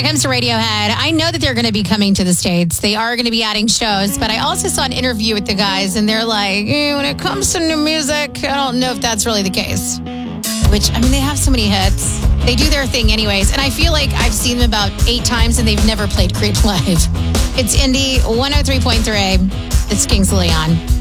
comes to Radiohead, I know that they're going to be coming to the States. They are going to be adding shows, but I also saw an interview with the guys, and they're like, when it comes to new music, I don't know if that's really the case. Which, I mean, they have so many hits. They do their thing anyways, and I feel like I've seen them about 8 times, and they've never played Creed live. It's Indie 103.3. It's Kings of Leon.